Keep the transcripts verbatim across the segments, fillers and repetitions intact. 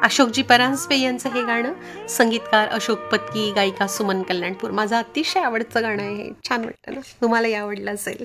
अशोकजी परांजपे यांचं हे गाणं, संगीतकार अशोक पत्की, गायिका सुमन कल्याणपूर. माझं अतिशय आवडतं गाणं आहे हे. छान वाटतं ना, तुम्हालाही आवडलं असेल.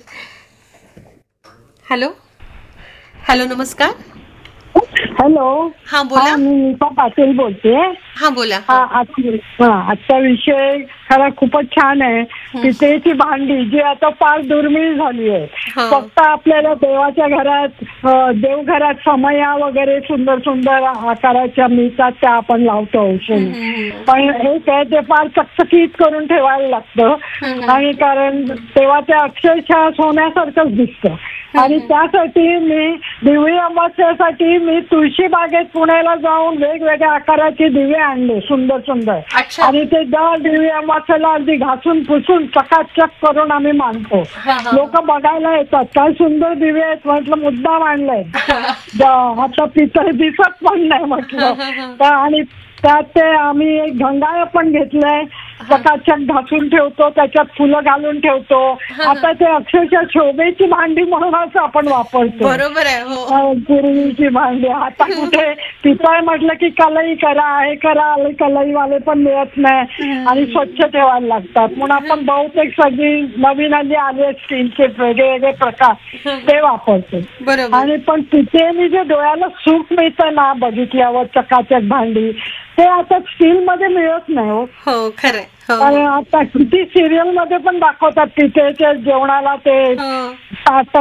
हॅलो हॅलो नमस्कार. हॅलो. हा बोला. मी नीता पाटील बोलते. हा बोला. हा आजचा विषय खरा खूपच छान आहे. पितळेची भांडी जी आता फार दुर्मिळ झाली आहे. फक्त आपल्याला देवाच्या घरात, देवघरात समया वगैरे सुंदर सुंदर आकाराच्या मिळतात त्या आपण लावतो औषध. पण हे काय ते फार चकचकीत करून ठेवायला लागतं आणि कारण देवाच्या अक्षरशः सोन्यासारखंच दिसतं. आणि त्यासाठी मी दिव्य अमावस्येसाठी मी तुळशी बागेत पुण्याला जाऊन वेगवेगळ्या आकाराचे दिवे आणले, सुंदर सुंदर. आणि ते दर दिव्य अमावस्येला अगदी घासून पुसून चकाचक करून आम्ही मांडतो. लोक बघायला येतात, काय सुंदर दिवे आहेत म्हटलं, मुद्दाम आणलंय. आता पितळ दिसत पण नाही म्हटलं. आणि त्यात ते आम्ही एक घंगाळ पण घेतलंय, चकाचक घासून ठेवतो, त्याच्यात फुलं घालून ठेवतो. आता ते अक्षरशः शोभेची भांडी म्हणूनच आपण वापरतो. बरोबर आहे. पूर्वीची भांडी. आता कुठे पितळ म्हटलं की कलई करा, हे करा, कलईवाले पण मिळत नाही आणि स्वच्छ ठेवायला लागतात. म्हणून आपण बहुतेक सगळी नवीन आली आले स्टीलचे वेगळे वेगळे प्रकार ते वापरतो. आणि पण पितळेने जे डोळ्याला सुख मिळतं ना बघितल्यावर, चकाचक भांडी, ते आता स्टील मध्ये मिळत नाही. हो खरंय. आता किती सिरियल मध्ये पण दाखवतात पितळेच्या जेवणाला ते ताट